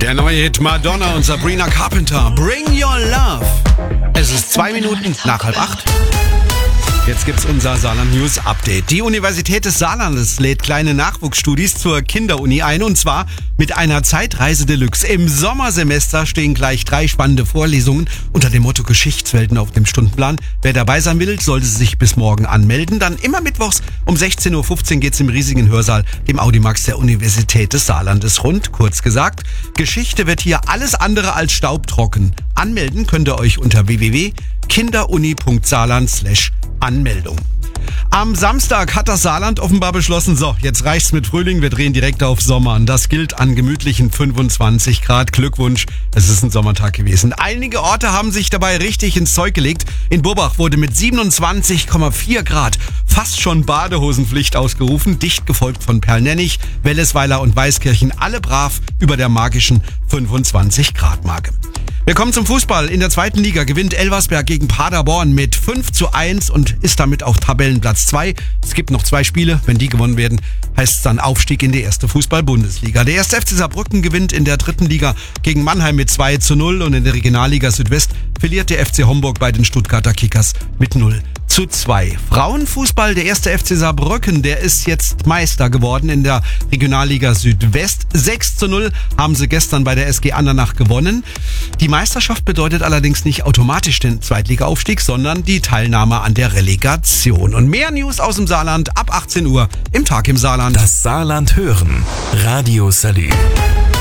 Der neue Hit Madonna und Sabrina Carpenter, Bring Your Love. Es ist 2 Minuten nach 7:30. Jetzt gibt's unser Saarland News Update. Die Universität des Saarlandes lädt kleine Nachwuchsstudis zur Kinderuni ein, und zwar mit einer Zeitreise Deluxe. Im Sommersemester stehen gleich 3 spannende Vorlesungen unter dem Motto Geschichtswelten auf dem Stundenplan. Wer dabei sein will, sollte sich bis morgen anmelden. Dann immer mittwochs um 16.15 Uhr geht's im riesigen Hörsaal, dem Audimax der Universität des Saarlandes, rund. Kurz gesagt, Geschichte wird hier alles andere als staubtrocken. Anmelden könnt ihr euch unter www.kinderuni.saarland/Anmeldung. Am Samstag hat das Saarland offenbar beschlossen, so, jetzt reicht's mit Frühling, wir drehen direkt auf Sommer. Und das gilt an gemütlichen 25 Grad. Glückwunsch, es ist ein Sommertag gewesen. Einige Orte haben sich dabei richtig ins Zeug gelegt. In Burbach wurde mit 27,4 Grad fast schon Badehosenpflicht ausgerufen, dicht gefolgt von Perlnennich, Wellesweiler und Weißkirchen, alle brav über der magischen 25 Grad Marke. Wir kommen zum Fußball. In der 2. Liga gewinnt Elversberg gegen Paderborn mit 5:1 und ist damit auf Tabellenplatz 2. Es gibt noch 2 Spiele. Wenn die gewonnen werden, heißt es dann Aufstieg in die 1. Fußball-Bundesliga. Der 1. FC Saarbrücken gewinnt in der 3. Liga gegen Mannheim mit 2:0 und in der Regionalliga Südwest verliert der FC Homburg bei den Stuttgarter Kickers mit 0:2. Frauenfußball, der 1. FC Saarbrücken, der ist jetzt Meister geworden in der Regionalliga Südwest. 6:0 haben sie gestern bei der SG Andernach gewonnen. Die Meisterschaft bedeutet allerdings nicht automatisch den Zweitligaaufstieg, sondern die Teilnahme an der Relegation. Und mehr News aus dem Saarland ab 18 Uhr im Tag im Saarland. Das Saarland hören. Radio Salü.